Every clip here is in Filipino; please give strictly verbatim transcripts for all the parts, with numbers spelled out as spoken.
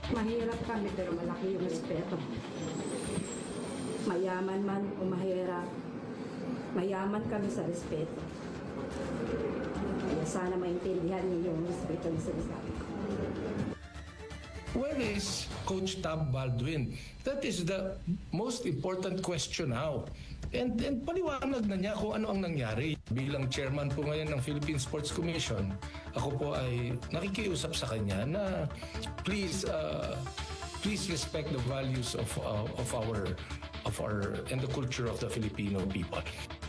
Mahirap kami pero malaki yung respeto. Mayaman man o mahirap, mayaman kami sa respeto. Kaya sana maintindihan niyo yung respeto na sinasabi ko. Where is Coach Tab Baldwin? That is the most important question now. And, and paliwanag na niya kung ano ang nangyari. Bilang chairman po ngayon ng Philippine Sports Commission, ako po ay nakikiusap sa kanya na please uh, please respect the values of uh, of our of our and the culture of the Filipino people.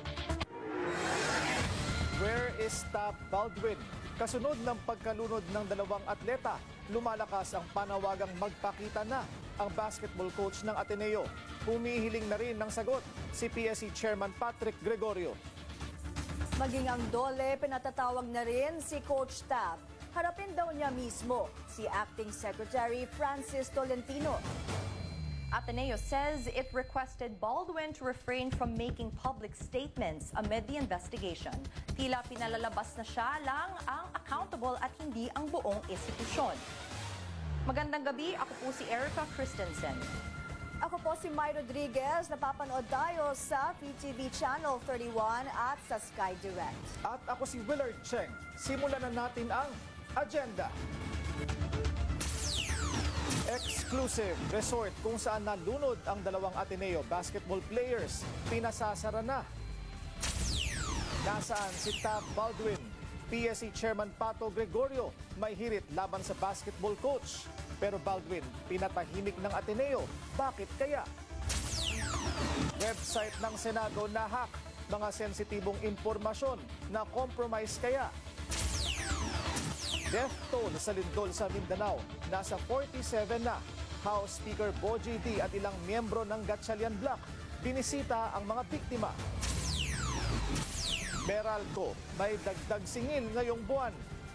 Where is Tab Baldwin? Kasunod ng pagkalunod ng dalawang atleta, lumalakas ang panawagang magpakita na ang basketball coach ng Ateneo. Humihiling na rin ng sagot si P S C Chairman Patrick Gregorio. Maging ang Dole, pinatatawag na rin si Coach Tab. Harapin daw niya mismo si Acting Secretary Francis Tolentino. Ateneo says it requested Baldwin to refrain from making public statements amid the investigation. Tila pinalalabas na siya lang ang accountable at hindi ang buong institusyon. Magandang gabi, ako po si Erica Christensen. Ako po si May Rodriguez, napapanood tayo sa P T V Channel thirty-one at sa Sky Direct. At ako si Willard Cheng. Simulan na natin ang agenda. Exclusive resort kung saan nalunod ang dalawang Ateneo basketball players. Pinasasara na. Nasaan si Tab Baldwin? P S C Chairman Pato Gregorio may hirit laban sa basketball coach. Pero Baldwin, pinatahimik ng Ateneo. Bakit kaya? Website ng Senado na-hack. Mga sensitibong impormasyon na compromise kaya? Death toll sa lindol sa Mindanao, nasa forty-seven na. House Speaker Bogie D at ilang miyembro ng Gatchalian Bloc binisita ang mga biktima. Meralco, may dagdag singil ngayong buwan.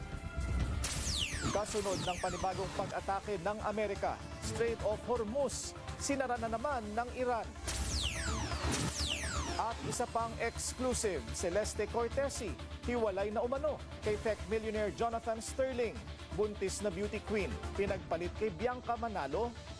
Kasunod ng panibagong pag-atake ng Amerika, Strait of Hormuz, sinara na naman ng Iran. At isa pang exclusive, Celeste Cortesi, hiwalay na umano kay tech millionaire Jonathan Sterling. Buntis na beauty queen, pinagpalit kay Bianca Manalo